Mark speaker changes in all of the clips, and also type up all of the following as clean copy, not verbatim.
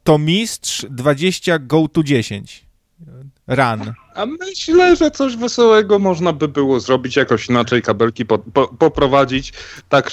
Speaker 1: to mistrz, 20 go to 10. Run.
Speaker 2: A myślę, że coś wesołego można by było zrobić, jakoś inaczej kabelki poprowadzić, tak,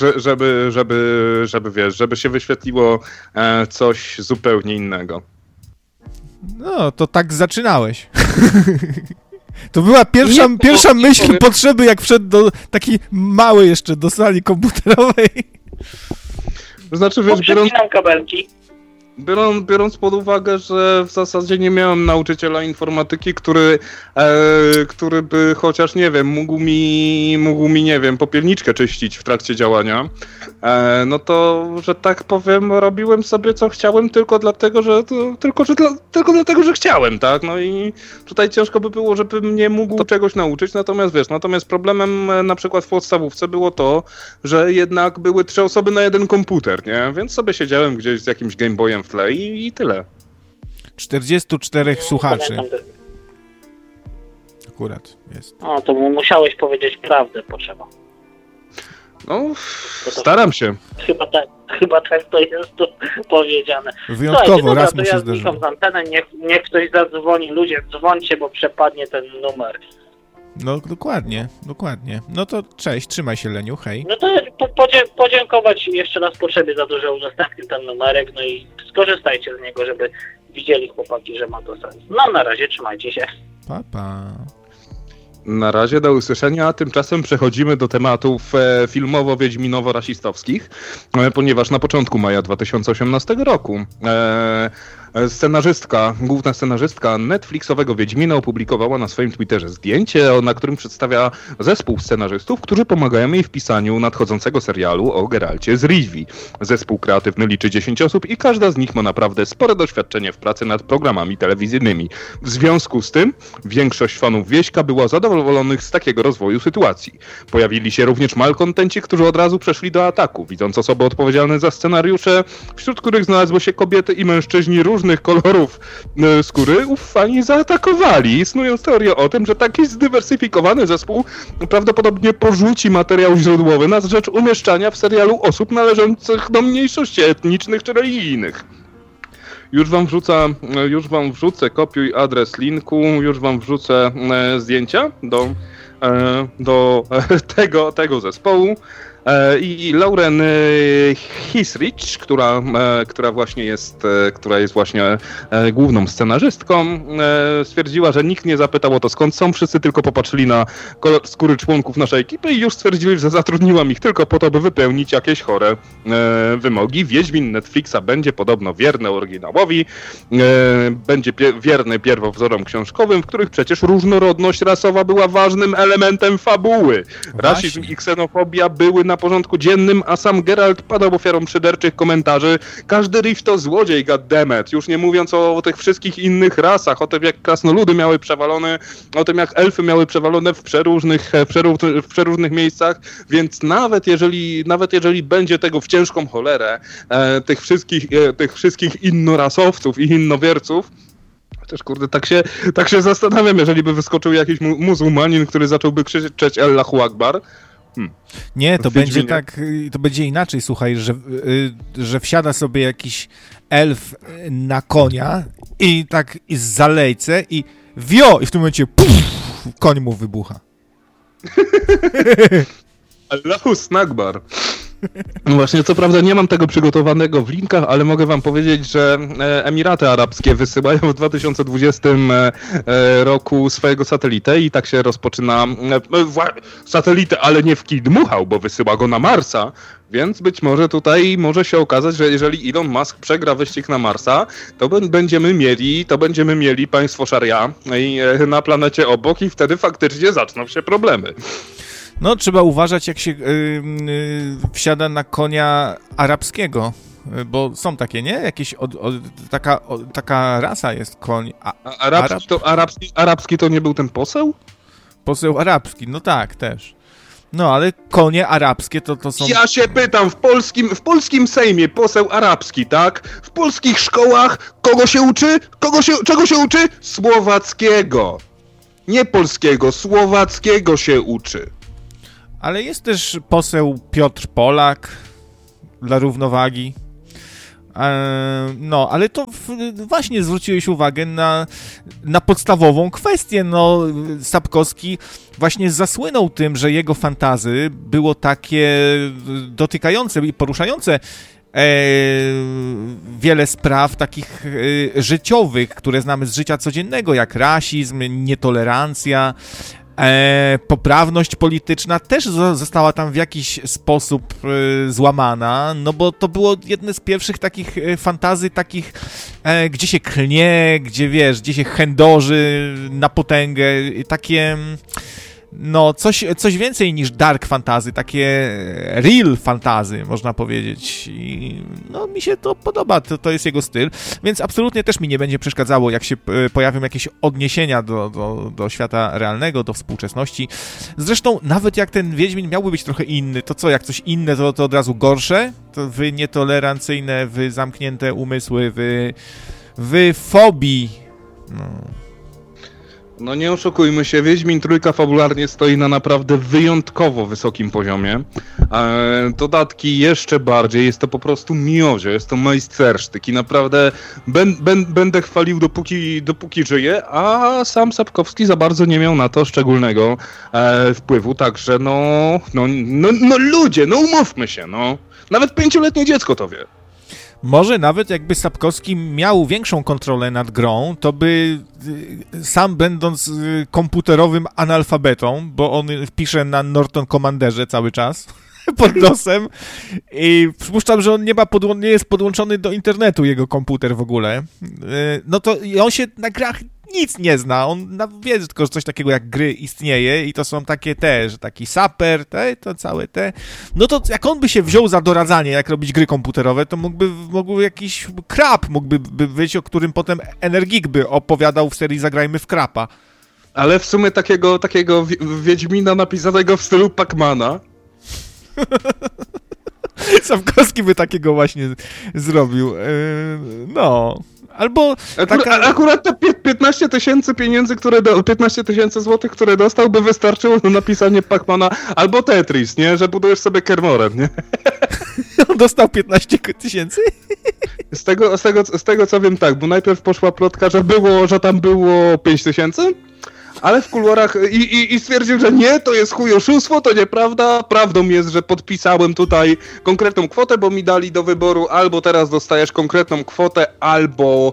Speaker 2: żeby się wyświetliło coś zupełnie innego.
Speaker 1: No, to tak zaczynałeś. To była pierwsza myśl potrzeby, jak wszedł do taki mały jeszcze do sali komputerowej.
Speaker 2: To znaczy, wiesz,
Speaker 3: kabelki.
Speaker 2: Biorąc pod uwagę, że w zasadzie nie miałem nauczyciela informatyki, który by chociaż, nie wiem, mógł mi, nie wiem, popielniczkę czyścić w trakcie działania, no to, że tak powiem, robiłem sobie co chciałem tylko dlatego, że chciałem, tak? No i tutaj ciężko by było, żebym nie mógł czegoś nauczyć, natomiast problemem na przykład w podstawówce było to, że jednak były 3 osoby na jeden komputer, nie? Więc sobie siedziałem gdzieś z jakimś Game Boyem w tle i tyle.
Speaker 1: 44 słuchaczy. Akurat jest.
Speaker 3: O, to musiałeś powiedzieć prawdę, potrzeba.
Speaker 2: No, staram się.
Speaker 3: Chyba tak to jest tu powiedziane.
Speaker 1: Wyjątkowo, raz mu się
Speaker 3: ja
Speaker 1: zdarzyło.
Speaker 3: znikam z antenę, niech ktoś zadzwoni. Ludzie, dzwońcie, bo przepadnie ten numer.
Speaker 1: No, dokładnie. No to cześć, trzymaj się, Leniu, hej.
Speaker 3: No to podziękować jeszcze raz potrzebie za to, że udostępnił ten numerek, no i skorzystajcie z niego, żeby widzieli chłopaki, że ma to sens. No na razie, trzymajcie się.
Speaker 1: Pa, pa.
Speaker 2: Na razie, do usłyszenia, a tymczasem przechodzimy do tematów filmowo-wiedźminowo-rasistowskich, ponieważ na początku maja 2018 roku główna scenarzystka Netflixowego Wiedźmina opublikowała na swoim Twitterze zdjęcie, na którym przedstawia zespół scenarzystów, którzy pomagają jej w pisaniu nadchodzącego serialu o Geralcie z Rivii. Zespół kreatywny liczy 10 osób i każda z nich ma naprawdę spore doświadczenie w pracy nad programami telewizyjnymi. W związku z tym większość fanów Wieśka była zadowolonych z takiego rozwoju sytuacji. Pojawili się również malkontenci, którzy od razu przeszli do ataku, widząc osoby odpowiedzialne za scenariusze, wśród których znalazły się kobiety i mężczyźni różnych kolorów skóry, fani zaatakowali, snując teorię o tym, że taki zdywersyfikowany zespół prawdopodobnie porzuci materiał źródłowy na rzecz umieszczania w serialu osób należących do mniejszości etnicznych czy religijnych. Już wam wrzucę, kopiuj adres linku, już wam wrzucę zdjęcia do tego zespołu. I Lauren Hisrich, która jest właśnie główną scenarzystką, stwierdziła, że nikt nie zapytał o to, skąd są, wszyscy tylko popatrzyli na kolor skóry członków naszej ekipy i już stwierdzili, że zatrudniłam ich tylko po to, by wypełnić jakieś chore wymogi. Wiedźmin Netflixa będzie podobno wierny oryginałowi, będzie wierny pierwowzorom książkowym, w których przecież różnorodność rasowa była ważnym elementem fabuły. Rasizm i ksenofobia były na porządku dziennym, a sam Geralt padał ofiarą szyderczych komentarzy. Każdy Riff to złodziej, goddammit. Już nie mówiąc o tych wszystkich innych rasach, o tym jak krasnoludy miały przewalone, o tym jak elfy miały przewalone w przeróżnych miejscach, więc nawet jeżeli będzie tego w ciężką cholerę, tych wszystkich innorasowców i innowierców, chociaż kurde, tak się zastanawiam, jeżeli by wyskoczył jakiś muzułmanin, który zacząłby krzyczeć Allahu Akbar.
Speaker 1: Nie, to będzie tak, to będzie inaczej, słuchaj, że wsiada sobie jakiś elf na konia i tak i z zalejce i i w tym momencie koń mu wybucha.
Speaker 2: Allahu Akbar. No właśnie, co prawda nie mam tego przygotowanego w linkach, ale mogę wam powiedzieć, że Emiraty Arabskie wysyłają w 2020 roku swojego satelitę i tak się rozpoczyna satelitę, ale nie w kij dmuchał, bo wysyła go na Marsa, więc być może tutaj może się okazać, że jeżeli Elon Musk przegra wyścig na Marsa, to będziemy mieli państwo szaria na planecie obok i wtedy faktycznie zaczną się problemy.
Speaker 1: No, trzeba uważać, jak się wsiada na konia arabskiego, bo są takie, nie? Jakieś taka rasa jest koń.
Speaker 2: Arabski to nie był ten poseł?
Speaker 1: Poseł arabski, no tak, też. No, ale konie arabskie to są...
Speaker 2: Ja się pytam, w polskim Sejmie poseł arabski, tak? W polskich szkołach kogo się uczy? Czego się uczy? Słowackiego. Nie polskiego, słowackiego się uczy.
Speaker 1: Ale jest też poseł Piotr Polak dla równowagi. No, ale to właśnie zwróciłeś uwagę na podstawową kwestię. No, Sapkowski właśnie zasłynął tym, że jego fantazy było takie dotykające i poruszające wiele spraw takich życiowych, które znamy z życia codziennego, jak rasizm, nietolerancja, poprawność polityczna też została tam w jakiś sposób złamana, no bo to było jedne z pierwszych takich fantazji, takich, gdzie się klnie, gdzie wiesz, gdzie się chędoży na potęgę, takie... No, coś więcej niż dark fantasy, takie real fantasy, można powiedzieć. I no, mi się to podoba, to jest jego styl, więc absolutnie też mi nie będzie przeszkadzało, jak się pojawią jakieś odniesienia do świata realnego, do współczesności. Zresztą, nawet jak ten Wiedźmin miałby być trochę inny, to co, jak coś inne, to od razu gorsze? To wy nietolerancyjne, wy zamknięte umysły, wy fobii.
Speaker 2: No nie oszukujmy się, Wiedźmin Trójka fabularnie stoi na naprawdę wyjątkowo wysokim poziomie. Dodatki jeszcze bardziej, jest to po prostu miodzio, jest to majstersztyk i naprawdę będę chwalił dopóki żyję, a sam Sapkowski za bardzo nie miał na to szczególnego wpływu, także no ludzie, no umówmy się, no. Nawet 5-letnie dziecko to wie.
Speaker 1: Może nawet jakby Sapkowski miał większą kontrolę nad grą, to by sam będąc komputerowym analfabetą, bo on pisze na Norton Commanderze cały czas pod nosem i przypuszczam, że on nie jest podłączony do internetu, jego komputer w ogóle, no to on się na grach nic nie zna, on wie tylko, że coś takiego jak gry istnieje i to są takie że taki saper, to całe no to jak on by się wziął za doradzanie, jak robić gry komputerowe, to mógłby jakiś krab mógłby być, o którym potem Energik by opowiadał w serii Zagrajmy w krapa.
Speaker 2: Ale w sumie takiego Wiedźmina napisanego w stylu Pacmana.
Speaker 1: Sapkowski by takiego właśnie zrobił. No... Albo
Speaker 2: Akurat te 15 tysięcy pieniędzy, 15 tysięcy złotych, które dostał, by wystarczyło na napisanie Pacmana albo Tetris, nie? Że budujesz sobie Kermorem, nie?
Speaker 1: On dostał 15 tysięcy?
Speaker 2: Z tego co wiem, tak, bo najpierw poszła plotka, że tam było 5 tysięcy, ale w kuluarach i stwierdził, że nie, to jest chujoszustwo, to nieprawda. Prawdą jest, że podpisałem tutaj konkretną kwotę, bo mi dali do wyboru albo teraz dostajesz konkretną kwotę, albo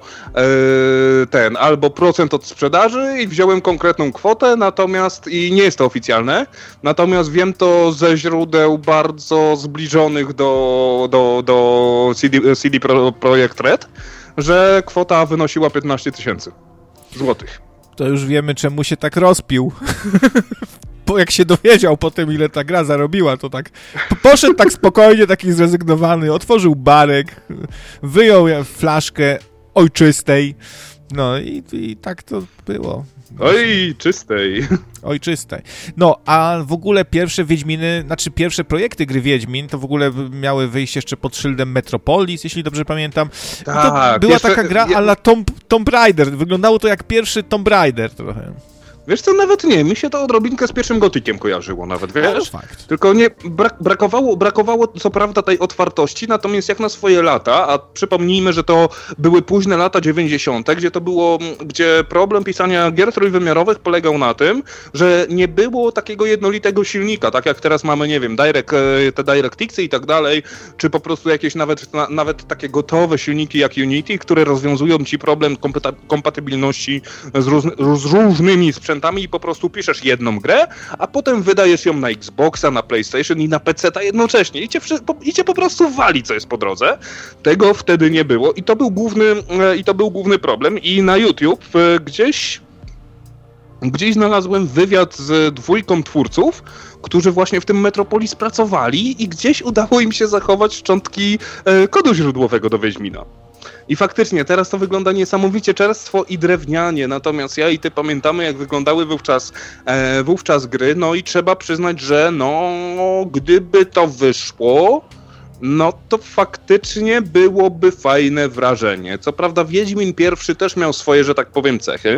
Speaker 2: albo procent od sprzedaży i wziąłem konkretną kwotę, natomiast i nie jest to oficjalne, natomiast wiem to ze źródeł bardzo zbliżonych do CD Projekt Red, że kwota wynosiła 15 tysięcy złotych.
Speaker 1: To już wiemy, czemu się tak rozpił. Bo jak się dowiedział po tym, ile ta gra zarobiła, to tak poszedł tak spokojnie, taki zrezygnowany, otworzył barek, wyjął flaszkę ojczystej, no i tak to było. Ojczystej. No, a w ogóle pierwsze Wiedźminy, pierwsze projekty gry Wiedźmin, to w ogóle miały wyjść jeszcze pod szyldem Metropolis, jeśli dobrze pamiętam.
Speaker 2: Tak,
Speaker 1: to była taka gra a la Tomb Raider. Wyglądało to jak pierwszy Tomb Raider trochę.
Speaker 2: Wiesz co, nawet nie, mi się to odrobinkę z pierwszym Gotykiem kojarzyło nawet, wiesz?
Speaker 1: No, fakt.
Speaker 2: Tylko nie, brakowało co prawda tej otwartości, natomiast jak na swoje lata, a przypomnijmy, że to były późne lata 90., gdzie problem pisania gier trójwymiarowych polegał na tym, że nie było takiego jednolitego silnika, tak jak teraz mamy, nie wiem, te DirectXy i tak dalej, czy po prostu jakieś nawet takie gotowe silniki jak Unity, które rozwiązują ci problem kompatybilności z różnymi sprzętami i po prostu piszesz jedną grę, a potem wydajesz ją na Xboxa, na PlayStation i na PC-ta jednocześnie i cię po prostu wali, co jest po drodze. Tego wtedy nie było i to był główny problem i na YouTube gdzieś znalazłem wywiad z 2 twórców, którzy właśnie w tym Metropolis pracowali i gdzieś udało im się zachować szczątki kodu źródłowego do Wiedźmina. I faktycznie, teraz to wygląda niesamowicie czerstwo i drewnianie, natomiast ja i ty pamiętamy, jak wyglądały wówczas gry, no i trzeba przyznać, że gdyby to wyszło, no to faktycznie byłoby fajne wrażenie. Co prawda Wiedźmin pierwszy też miał swoje, że tak powiem, cechy.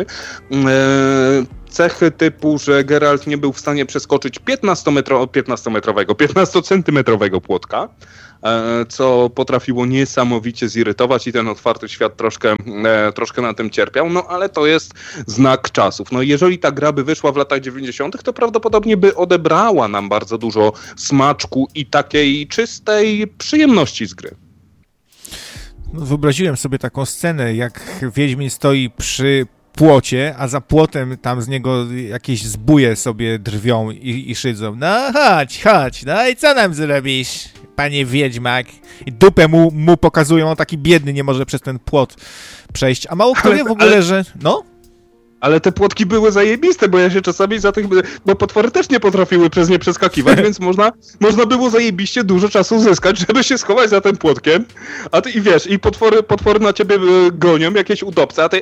Speaker 2: Cechy typu, że Geralt nie był w stanie przeskoczyć 15-centymetrowego płotka, co potrafiło niesamowicie zirytować i ten otwarty świat troszkę na tym cierpiał, no ale to jest znak czasów. No jeżeli ta gra by wyszła w latach 90., to prawdopodobnie by odebrała nam bardzo dużo smaczku i takiej czystej przyjemności z gry.
Speaker 1: No, wyobraziłem sobie taką scenę, jak Wiedźmin stoi przy płocie, a za płotem tam z niego jakieś zbóje sobie drwią i szydzą. No chodź, no i co nam zrobisz, panie Wiedźmak? I dupę mu pokazują, on taki biedny, nie może przez ten płot przejść. A mało kto wie w ogóle, że... No?
Speaker 2: Ale te płotki były zajebiste, bo ja się czasami za tych... Bo potwory też nie potrafiły przez nie przeskakiwać, więc można było zajebiście dużo czasu uzyskać, żeby się schować za tym płotkiem. A ty, i wiesz, i potwory na ciebie gonią, jakieś udobce, a ty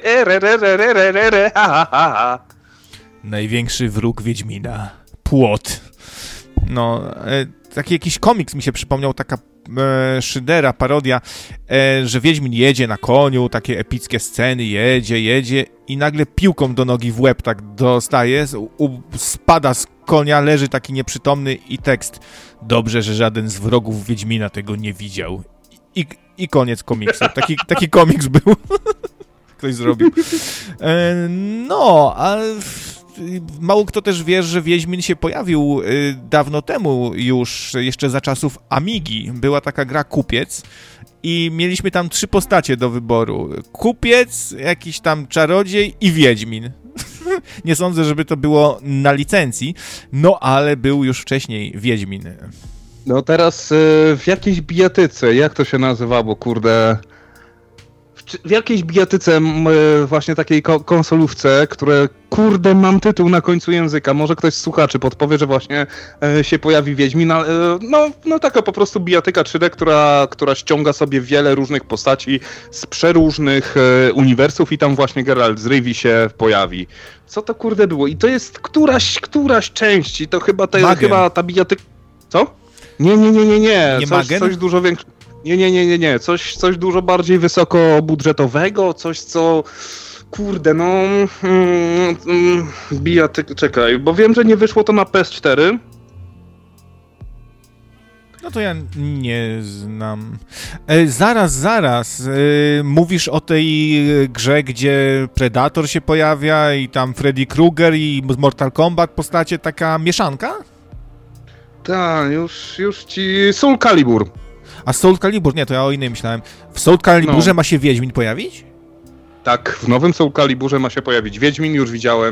Speaker 2: ha.
Speaker 1: Największy wróg Wiedźmina. Płot. No, taki jakiś komiks mi się przypomniał, taka Szydera, parodia, że Wiedźmin jedzie na koniu, takie epickie sceny, jedzie i nagle piłką do nogi w łeb tak dostaje, spada z konia, leży taki nieprzytomny i tekst: dobrze, że żaden z wrogów Wiedźmina tego nie widział. I koniec komiksu. Taki komiks był. Ktoś zrobił. No, a mało kto też wie, że Wiedźmin się pojawił dawno temu już, jeszcze za czasów Amigi. Była taka gra Kupiec i mieliśmy tam 3 postacie do wyboru. Kupiec, jakiś tam czarodziej i Wiedźmin. Nie sądzę, żeby to było na licencji, no ale był już wcześniej Wiedźmin.
Speaker 2: No teraz w jakiejś bijatyce, jak to się nazywało, kurde... W jakiejś bijatyce właśnie takiej konsolówce, które, kurde, mam tytuł na końcu języka, może ktoś z słuchaczy podpowie, że właśnie się pojawi Wiedźmin, no taka po prostu bijatyka 3D, która ściąga sobie wiele różnych postaci z przeróżnych uniwersów i tam właśnie Geralt z Rivii się pojawi. Co to, kurde, było? I to jest któraś część i to chyba ta bijatyka... Co? Nie. Coś dużo większe. Nie. Coś dużo bardziej wysokobudżetowego, coś co... Kurde, no... Czekaj, bo wiem, że nie wyszło to na PS4.
Speaker 1: No to ja nie znam. Zaraz. Mówisz o tej grze, gdzie Predator się pojawia i tam Freddy Krueger i Mortal Kombat postacie, taka mieszanka?
Speaker 2: Tak, już ci... Soul Calibur.
Speaker 1: A Soul Calibur? Nie, to ja o innej myślałem. W Soul Caliburze ma się Wiedźmin pojawić?
Speaker 2: Tak, w nowym Soul Caliburze ma się pojawić Wiedźmin, już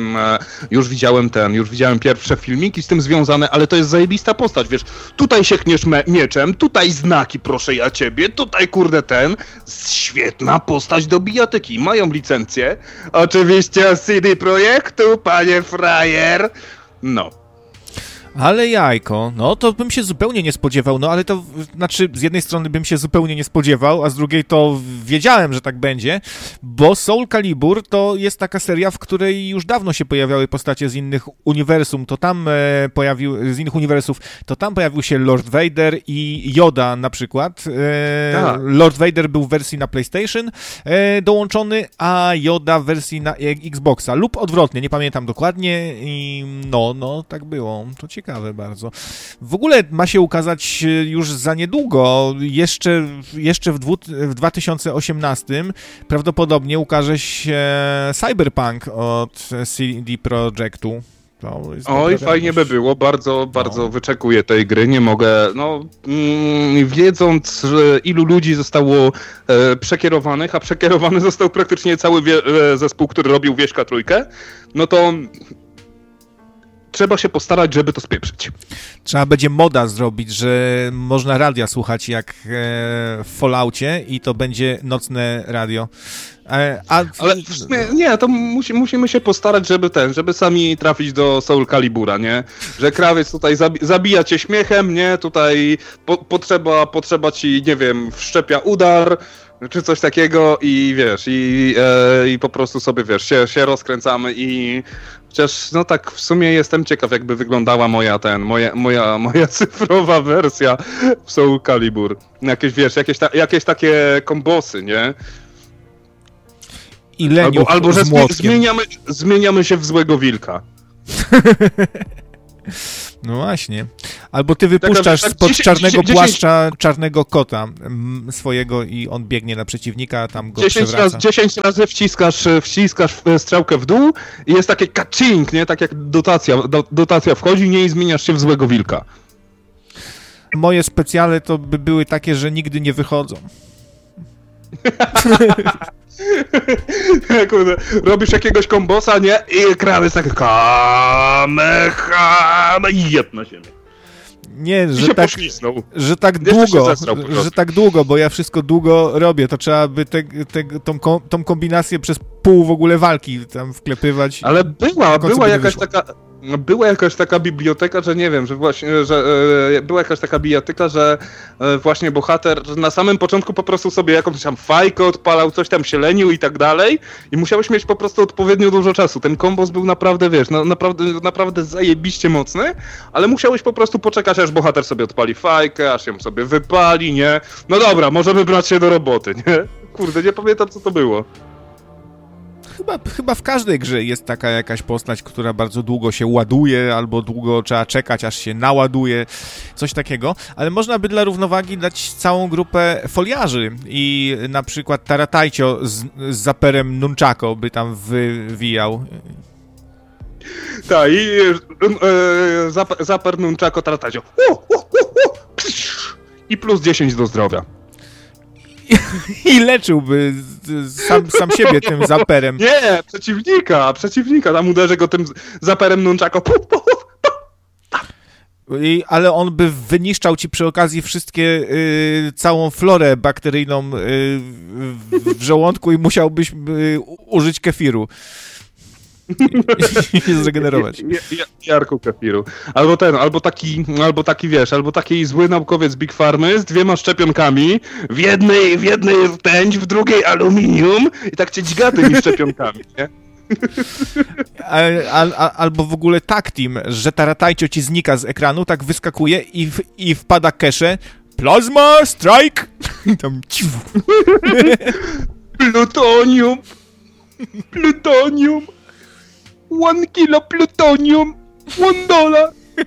Speaker 2: widziałem pierwsze filmiki z tym związane, ale to jest zajebista postać, wiesz, tutaj siekniesz mieczem, tutaj znaki, proszę ja ciebie, tutaj kurde świetna postać do bijatyki, mają licencję, oczywiście od CD Projektu, panie frajer, no.
Speaker 1: Ale jajko, no to bym się zupełnie nie spodziewał, no ale to znaczy z jednej strony bym się zupełnie nie spodziewał, a z drugiej to wiedziałem, że tak będzie, bo Soul Calibur to jest taka seria, w której już dawno się pojawiały postacie z innych uniwersum, z innych uniwersów, to tam pojawił się Lord Vader i Yoda na przykład. Lord Vader był w wersji na PlayStation dołączony, a Yoda w wersji na Xboxa lub odwrotnie, nie pamiętam dokładnie i no tak było, to ciekawe bardzo. W ogóle ma się ukazać już za niedługo, jeszcze w 2018 prawdopodobnie ukaże się Cyberpunk od CD Projektu.
Speaker 2: Oj, fajnie by było, bardzo wyczekuję tej gry, nie mogę, wiedząc, że ilu ludzi zostało przekierowanych, a przekierowany został praktycznie cały zespół, który robił Wieśka Trójkę, no to trzeba się postarać, żeby to spieprzyć.
Speaker 1: Trzeba będzie moda zrobić, że można radia słuchać jak w Falloutie i to będzie nocne radio.
Speaker 2: Ale w sumie, nie, to musimy się postarać, żeby sami trafić do Soul Calibura, nie? Że krawiec tutaj zabija cię śmiechem, nie? Tutaj potrzeba ci, nie wiem, wszczepia udar, czy coś takiego i wiesz, i po prostu sobie, wiesz, się rozkręcamy i chociaż, no tak, w sumie jestem ciekaw, jakby wyglądała moja cyfrowa wersja w Soul Calibur. Jakieś, wiesz, jakieś takie kombosy, nie?
Speaker 1: I
Speaker 2: albo że zmieniamy się w złego wilka.
Speaker 1: No właśnie. Albo ty wypuszczasz spod czarnego płaszcza czarnego kota swojego i on biegnie na przeciwnika, a tam go przewraca.
Speaker 2: 10 razy wciskasz strzałkę w dół i jest takie kacink, nie? Tak jak dotacja wchodzi, nie, i zmieniasz się w złego wilka.
Speaker 1: Moje specjale to by były takie, że nigdy nie wychodzą.
Speaker 2: Kurde, robisz jakiegoś kombosa, nie? I ekran jest tak Kamehameha i jeb na ziemię.
Speaker 1: Nie, że tak długo, bo ja wszystko długo robię, to trzeba by tą kombinację przez pół w ogóle walki tam wklepywać.
Speaker 2: Ale była jakaś taka biblioteka, że nie wiem, że właśnie, była jakaś taka biblioteka, że właśnie bohater na samym początku po prostu sobie jakąś tam fajkę odpalał, coś tam się lenił i tak dalej i musiałeś mieć po prostu odpowiednio dużo czasu. Ten kombos był naprawdę, wiesz, naprawdę zajebiście mocny, ale musiałeś po prostu poczekać, aż bohater sobie odpali fajkę, aż ją sobie wypali, nie? No dobra, możemy brać się do roboty, nie? Kurde, nie pamiętam, co to było.
Speaker 1: Chyba w każdej grze jest taka jakaś postać, która bardzo długo się ładuje, albo długo trzeba czekać, aż się naładuje, coś takiego, ale można by dla równowagi dać całą grupę foliarzy i na przykład Taratajcio z zaperem nunchako by tam wywijał.
Speaker 2: Tak, i zaper nunchako Taratajcio. I plus 10 do zdrowia.
Speaker 1: I leczyłby sam siebie tym zaperem.
Speaker 2: Nie, przeciwnika. Tam uderzy go tym zaperem nunchako.
Speaker 1: Ale on by wyniszczał ci przy okazji całą florę bakteryjną w żołądku i musiałbyś użyć kefiru. I zregenerować.
Speaker 2: Jarku kefiru. Albo taki zły naukowiec Big Pharmy z 2 szczepionkami, w jednej rtęć, w drugiej aluminium i tak cię dźga tymi szczepionkami, nie?
Speaker 1: Albo w ogóle tag team, że Taratajcio ci znika z ekranu, tak wyskakuje i wpada kesze. Plasma strike! I tam
Speaker 2: Plutonium! 1 kilo plutonium! $1!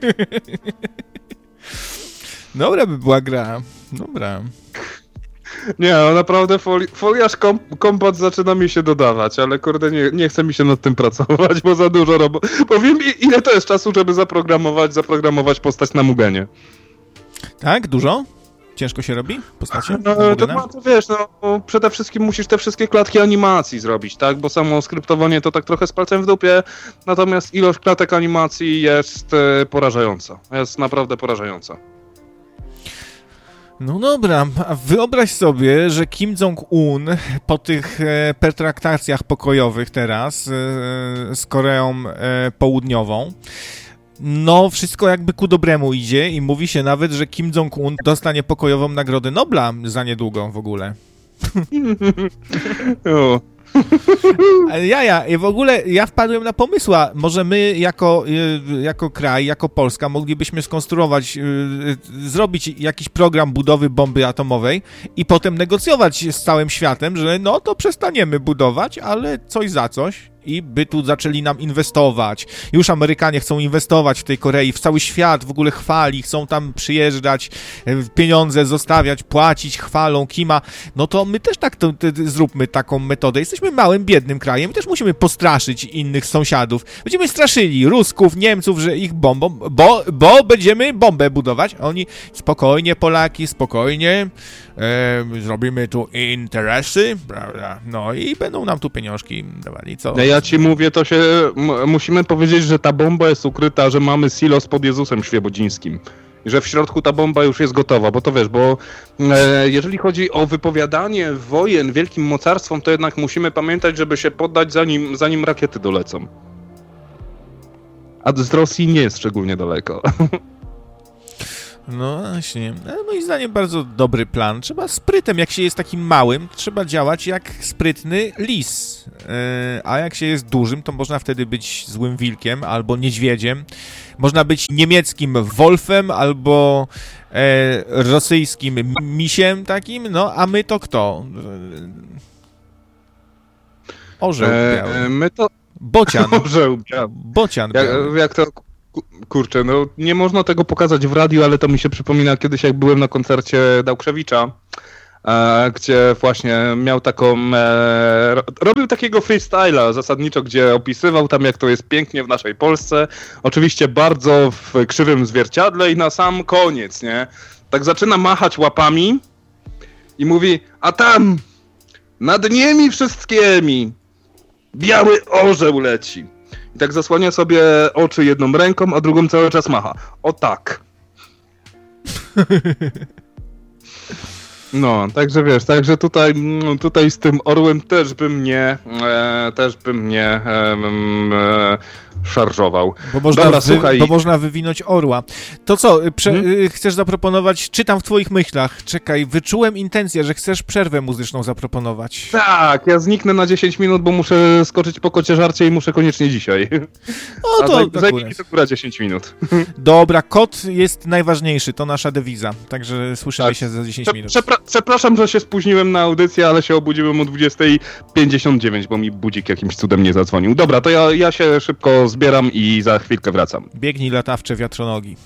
Speaker 1: Dobra by była gra. Dobra.
Speaker 2: Nie, no naprawdę foliarz kompat zaczyna mi się dodawać, ale kurde nie chce mi się nad tym pracować, bo za dużo roboty. Bo wiem, ile to jest czasu, żeby zaprogramować postać na Mugenie.
Speaker 1: Tak? Dużo? Ciężko się robi postacie?
Speaker 2: To wiesz, przede wszystkim musisz te wszystkie klatki animacji zrobić, tak? Bo samo skryptowanie to tak trochę z palcem w dupie, natomiast ilość klatek animacji jest porażająca. Jest naprawdę porażająca.
Speaker 1: No dobra, a wyobraź sobie, że Kim Jong-un po tych pertraktacjach pokojowych teraz z Koreą Południową, no wszystko jakby ku dobremu idzie i mówi się nawet, że Kim Jong-un dostanie pokojową Nagrodę Nobla za niedługo w ogóle. W ogóle ja wpadłem na pomysł, może my jako kraj, jako Polska moglibyśmy skonstruować, zrobić jakiś program budowy bomby atomowej i potem negocjować z całym światem, że no to przestaniemy budować, ale coś za coś. I by tu zaczęli nam inwestować. Już Amerykanie chcą inwestować w tej Korei, w cały świat w ogóle chwali, chcą tam przyjeżdżać, pieniądze zostawiać, płacić, chwalą Kima. No to my też tak zróbmy taką metodę. Jesteśmy małym, biednym krajem i też musimy postraszyć innych sąsiadów. Będziemy straszyli Rusków, Niemców, że ich bombą, bo będziemy bombę budować. Oni, spokojnie Polaki, spokojnie, zrobimy tu interesy, prawda? No i będą nam tu pieniążki dawali, co?
Speaker 2: Ja ci mówię, to się musimy powiedzieć, że ta bomba jest ukryta, że mamy silos pod Jezusem Świebodzińskim. I że w środku ta bomba już jest gotowa, bo to wiesz, jeżeli chodzi o wypowiadanie wojen wielkim mocarstwom, to jednak musimy pamiętać, żeby się poddać zanim rakiety dolecą. A z Rosji nie jest szczególnie daleko.
Speaker 1: No właśnie, moim zdaniem bardzo dobry plan. Trzeba sprytem, jak się jest takim małym, trzeba działać jak sprytny lis. A jak się jest dużym, to można wtedy być złym wilkiem albo niedźwiedziem. Można być niemieckim Wolfem albo rosyjskim misiem takim, no a my to kto? Orzeł biały.
Speaker 2: My to...
Speaker 1: Bocian.
Speaker 2: Orzeł biały.
Speaker 1: Bocian biały.
Speaker 2: Jak to Kurczę, no nie można tego pokazać w radiu, ale to mi się przypomina kiedyś, jak byłem na koncercie Dałkrzewicza, gdzie właśnie miał taką, robił takiego freestyla zasadniczo, gdzie opisywał tam, jak to jest pięknie w naszej Polsce, oczywiście bardzo w krzywym zwierciadle i na sam koniec, nie? Tak zaczyna machać łapami i mówi, a tam nad nimi wszystkimi biały orzeł leci. I tak zasłania sobie oczy jedną ręką, a drugą cały czas macha. O tak. No, także wiesz, także tutaj z tym orłem też bym nie szarżował.
Speaker 1: Bo można wywinąć orła. To co, chcesz zaproponować, czytam w twoich myślach, czekaj, wyczułem intencję, że chcesz przerwę muzyczną zaproponować.
Speaker 2: Tak, ja zniknę na 10 minut, bo muszę skoczyć po kocieżarcie i muszę koniecznie dzisiaj.
Speaker 1: O, to
Speaker 2: zajmie mi to góra 10 minut.
Speaker 1: Dobra, kot jest najważniejszy, to nasza dewiza, także słyszymy się za 10 minut.
Speaker 2: Przepraszam, że się spóźniłem na audycję, ale się obudziłem o 20:59, bo mi budzik jakimś cudem nie zadzwonił. Dobra, to ja się szybko zbieram i za chwilkę wracam.
Speaker 1: Biegnij latawcze wiatronogi.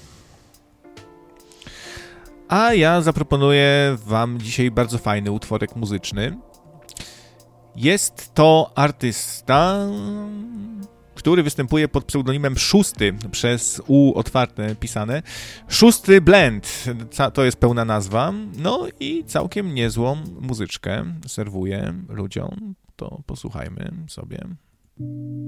Speaker 1: A ja zaproponuję wam dzisiaj bardzo fajny utworek muzyczny. Jest to artysta, który występuje pod pseudonimem Szósty, przez U otwarte pisane. Szósty Blend, to jest pełna nazwa. No i całkiem niezłą muzyczkę serwuje ludziom. To posłuchajmy sobie.